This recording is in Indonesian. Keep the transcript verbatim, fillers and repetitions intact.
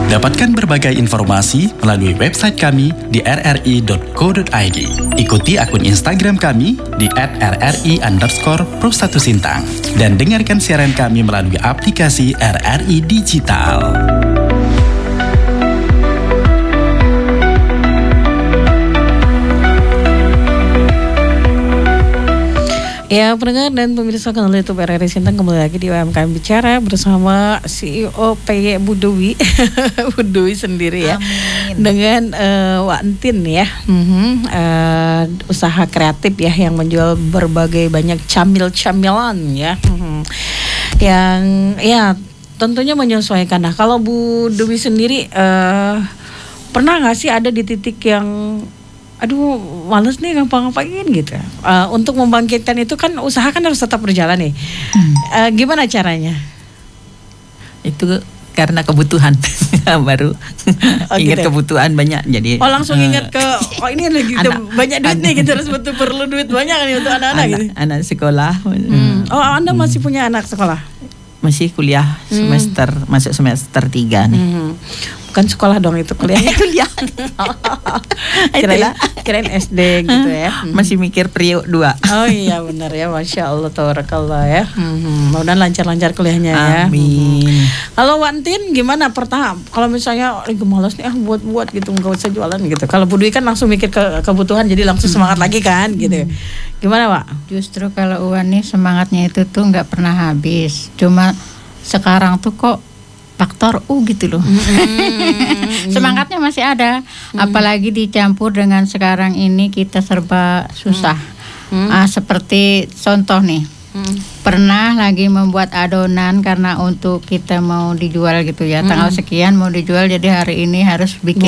Dapatkan berbagai informasi melalui website kami di r r i dot co dot i d. Ikuti akun Instagram kami di at r r i underscore pro satu Sintang. Dan dengarkan siaran kami melalui aplikasi R R I Digital. Ya, pendengar dan pemirsa kanal YouTube R R I Sintang, kembali lagi di U M K M Bicara bersama C E O P Y Bu Dewi, Bu Dewi sendiri ya, Amin. dengan uh, Wak Entin ya, mm-hmm, uh, usaha kreatif ya yang menjual berbagai banyak camil-camilan ya, mm-hmm. yang ya tentunya menyesuaikan. Nah, kalau Bu Dewi sendiri uh, pernah nggak sih ada di titik yang aduh males nih ngapa-ngapain gitu. Uh, untuk membangkitkan itu kan usaha kan harus tetap berjalan nih. Hmm. Uh, gimana caranya? Itu karena kebutuhan baru Oh, ingat gitu. Kebutuhan banyak jadi. Oh langsung uh, ingat ke oh ini lagi anak, banyak duit anak, nih gitu, harus betul perlu duit banyak nih untuk anak-anak anak, gitu. Anak sekolah. Hmm. Oh Anda masih hmm. punya anak sekolah? Masih kuliah semester hmm. masuk semester tiga nih. Hmm. Bukan sekolah dong itu kuliah. Kuliah. kirain, kirain S D gitu ya. Hmm. Masih mikir periuk dua. Oh iya benar ya, Masya Allah, tabarakallah ya. Hmm. Mudah-mudahan lancar-lancar kuliahnya ya. Amin. Hmm. Kalau Wantin gimana pertama? Kalau misalnya lagi malas nih ah buat-buat gitu nggak usah jualan gitu. Kalau Bu Dwi kan langsung mikir ke kebutuhan jadi langsung semangat hmm. lagi kan gitu. Gimana Pak? Justru kalau Uwan nih semangatnya itu tuh nggak pernah habis. Cuma sekarang tuh kok faktor U gitu loh. Mm-hmm. Semangatnya masih ada, mm-hmm. apalagi dicampur dengan sekarang ini kita serba susah. Mm-hmm. Ah, seperti contoh nih, mm-hmm. pernah lagi membuat adonan karena untuk kita mau dijual gitu ya, mm-hmm. tanggal sekian mau dijual, jadi hari ini harus bikin